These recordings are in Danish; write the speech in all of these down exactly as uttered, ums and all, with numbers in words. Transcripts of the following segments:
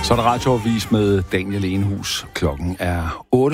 Så er der radioavis med Daniel Enhus. Klokken er otte.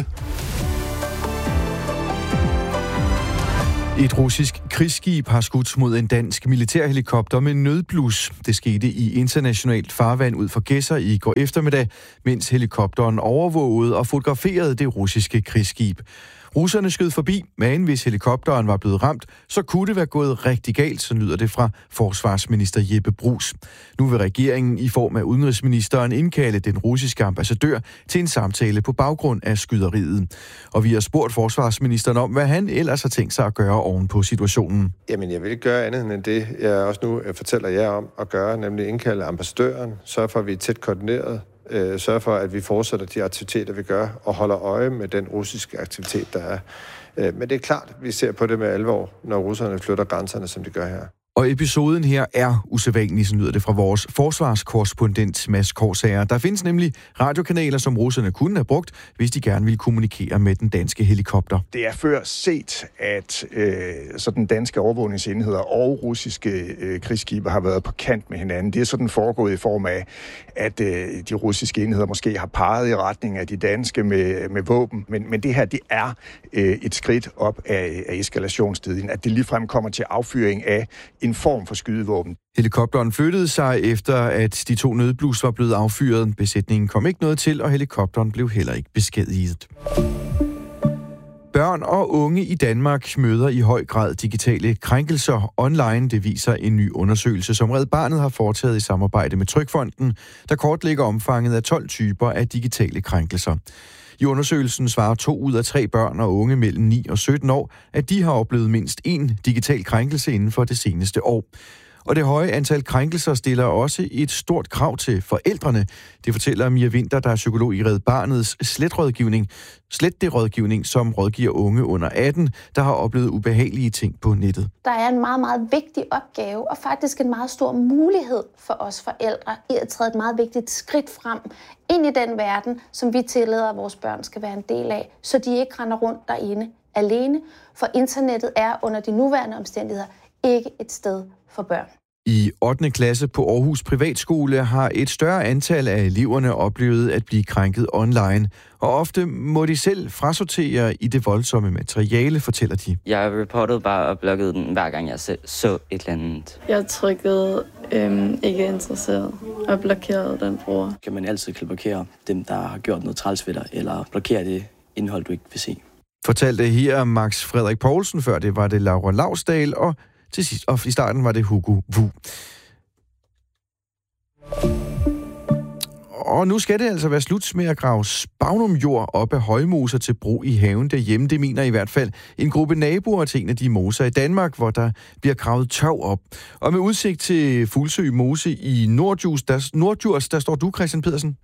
Et russisk krigsskib har skudt mod en dansk militærhelikopter med nødblus. Det skete i internationalt farvand ud for Gedser i går eftermiddag, mens helikopteren overvågede og fotograferede det russiske krigsskib. Russerne skød forbi, men hvis helikopteren var blevet ramt, så kunne det være gået rigtig galt, så lyder det fra forsvarsminister Jeppe Bruus. Nu vil regeringen i form af udenrigsministeren indkalde den russiske ambassadør til en samtale på baggrund af skyderiet. Og vi har spurgt forsvarsministeren om, hvad han ellers har tænkt sig at gøre oven på situationen. Jamen, jeg vil ikke gøre andet end det, jeg også nu fortæller jer om at gøre, nemlig indkalde ambassadøren, sørge for, at vi er tæt koordineret, øh, sørge for, at vi fortsætter de aktiviteter, vi gør, og holder øje med den russiske aktivitet, der er. Øh, men det er klart, at vi ser på det med alvor, når russerne flytter grænserne, som de gør her. Og episoden her er usædvanlig, så lyder det fra vores forsvarskorrespondent Mads Korsager. Der findes nemlig radiokanaler, som russerne kunne have brugt, hvis de gerne ville kommunikere med den danske helikopter. Det er før set, at øh, så den danske overvågningsenheder og russiske øh, krigsskibe har været på kant med hinanden. Det er sådan foregået i form af, at øh, de russiske enheder måske har peget i retning af de danske med, med våben. Men, men det her, det er øh, et skridt op af, af eskalationsstedien, at det ligefrem kommer til affyring af en form for skydevåben. Helikopteren flyttede sig efter, at de to nødblus var blevet affyret. Besætningen kom ikke noget til, og helikopteren blev heller ikke beskadiget. Børn og unge i Danmark møder i høj grad digitale krænkelser online. Det viser en ny undersøgelse, som Red Barnet har foretaget i samarbejde med Trygfonden, der kortlægger omfanget af tolv typer af digitale krænkelser. I undersøgelsen svarer to ud af tre børn og unge mellem ni og sytten år, at de har oplevet mindst én digital krænkelse inden for det seneste år. Og det høje antal krænkelser stiller også et stort krav til forældrene. Det fortæller Mia Winther, der er psykolog i Red Barnets sletrådgivning, sletterådgivning, som rådgiver unge under atten, der har oplevet ubehagelige ting på nettet. Der er en meget, meget vigtig opgave, og faktisk en meget stor mulighed for os forældre i at træde et meget vigtigt skridt frem ind i den verden, som vi tillader, at vores børn skal være en del af, så de ikke render rundt derinde alene. For internettet er under de nuværende omstændigheder ikke et sted for børn. I ottende klasse på Aarhus Privatskole har et større antal af eleverne oplevet at blive krænket online, og ofte må de selv frasortere i det voldsomme materiale, fortæller de. Jeg reportede bare og blokkede den, hver gang jeg så et eller andet. Jeg trykkede øhm, ikke interesseret og blokerede den bruger. Kan man altid blokere dem, der har gjort noget træls ved dig, eller blokere det indhold, du ikke vil se. Fortalte her Max Frederik Poulsen, før det var det Laura Lausdal, og til sidst, og i starten var det Hugo Wu. Og nu skal det altså være slut med at grave spagnumjord op af højmoser til brug i haven derhjemme. Det mener i hvert fald en gruppe naboer til en af de moser i Danmark, hvor der bliver gravet tørv op. Og med udsigt til Fuglsø Mose i Nordjurs, der, Nordjurs, der står du, Christian Pedersen.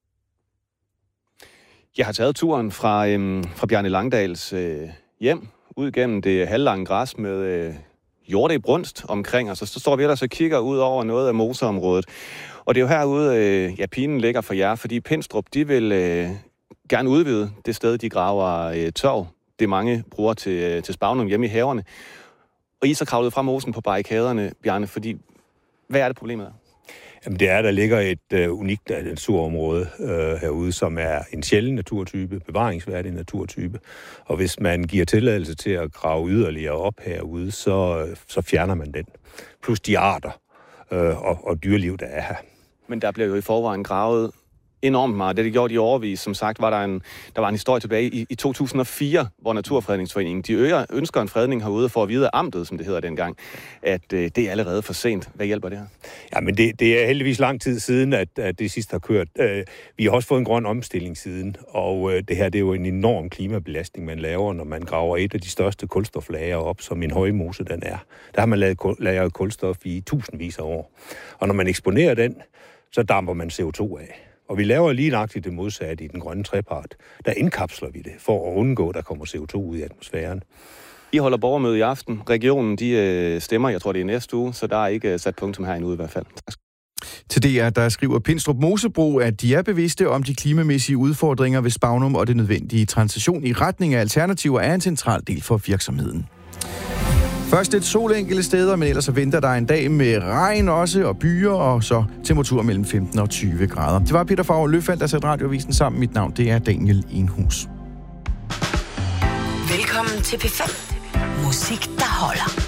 Jeg har taget turen fra, øhm, fra Bjarne Langdals øh, hjem, ud gennem det halvlange græs med øh, jordig brunst omkring os, og så står vi ellers og kigger ud over noget af moseområdet. Og det er jo herude, øh, ja, pinen ligger for jer, fordi Pindstrup, de vil øh, gerne udvide det sted, de graver øh, tørv. Det mange bruger til, øh, til spagnum hjemme i haverne. Og I så kravlet fra mosen på barrikaderne, Bjarne, fordi hvad er det problemet er? Jamen det er, der ligger et øh, unikt naturområde øh, herude, som er en sjælden naturtype, bevaringsværdig naturtype. Og hvis man giver tilladelse til at grave yderligere op herude, så, så fjerner man den. Plus de arter øh, og, og dyreliv, der er her. Men der bliver jo i forvejen gravet enormt meget. Det er det gjort i årevis. Som sagt var der en, der var en historie tilbage i, i to tusind og fire, hvor Naturfredningsforeningen de øger, ønsker en fredning herude for at vide af amtet, som det hedder dengang, at øh, det er allerede for sent. Hvad hjælper det her? Ja, men det, det er heldigvis lang tid siden, at, at det sidste har kørt. Øh, vi har også fået en grøn omstilling siden, og øh, det her det er jo en enorm klimabelastning, man laver, når man graver et af de største kulstoflager op, som en højmose den er. Der har man lavet, lagret kulstof i tusindvis af år. Og når man eksponerer den, så damper man C O to af. Og vi laver lige nøjagtigt det modsatte i den grønne trepart. Der indkapsler vi det, for at undgå, at der kommer C O to ud i atmosfæren. I holder borgermøde i aften. Regionen de øh, stemmer, jeg tror det er næste uge, så der er ikke øh, sat punktum her endnu i hvert fald. Til det er, der skriver Pindstrup Mosebro, at de er bevidste om de klimamæssige udfordringer ved spagnum, og det nødvendige transition i retning af alternativer er en central del for virksomheden. Først et sol enkelte steder, men ellers så venter der en dag med regn også og byer, og så temperaturer mellem femten og tyve grader. Det var Peter Favre Løfald, der satte Radioavisen sammen. Mit navn, det er Daniel Enhus. Velkommen til P fem. Musik, der holder.